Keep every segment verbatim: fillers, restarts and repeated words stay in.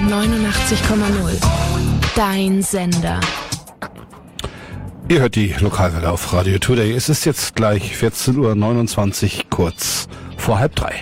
neunundachtzig Komma null. Dein Sender. Ihr hört die Lokalwelle auf Radio Today. Es ist jetzt gleich vierzehn Uhr neunundzwanzig, kurz vor halb drei.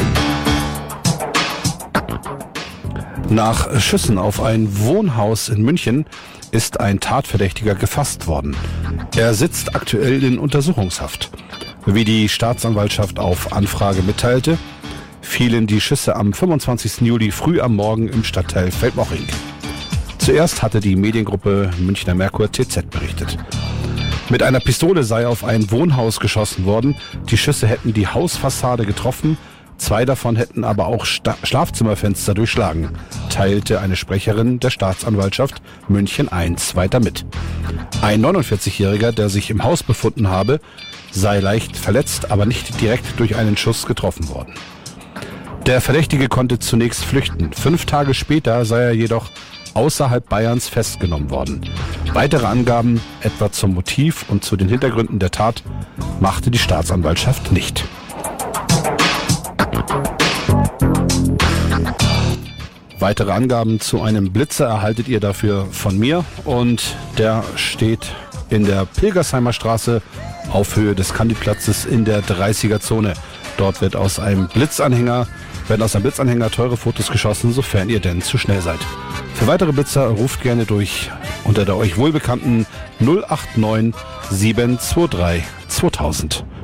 Nach Schüssen auf ein Wohnhaus in München ist ein Tatverdächtiger gefasst worden. Er sitzt aktuell in Untersuchungshaft. Wie die Staatsanwaltschaft auf Anfrage mitteilte, fielen die Schüsse am fünfundzwanzigsten Juli früh am Morgen im Stadtteil Feldmoching. Zuerst hatte die Mediengruppe Münchner Merkur T Z berichtet. Mit einer Pistole sei auf ein Wohnhaus geschossen worden. Die Schüsse hätten die Hausfassade getroffen. Zwei davon hätten aber auch Sta- Schlafzimmerfenster durchschlagen, teilte eine Sprecherin der Staatsanwaltschaft München eins weiter mit. Ein neunundvierzigjähriger, der sich im Haus befunden habe, sei leicht verletzt, aber nicht direkt durch einen Schuss getroffen worden. Der Verdächtige konnte zunächst flüchten. Fünf Tage später sei er jedoch außerhalb Bayerns festgenommen worden. Weitere Angaben etwa zum Motiv und zu den Hintergründen der Tat machte die Staatsanwaltschaft nicht. Weitere Angaben zu einem Blitzer erhaltet ihr dafür von mir und der steht in der Pilgersheimer Straße auf Höhe des Kandiplatzes in der dreißiger Zone. Dort wird aus einem Blitzanhänger, werden aus einem Blitzanhänger teure Fotos geschossen, sofern ihr denn zu schnell seid. Für weitere Blitzer ruft gerne durch unter der euch wohlbekannten null acht neun sieben zwei drei zweitausend.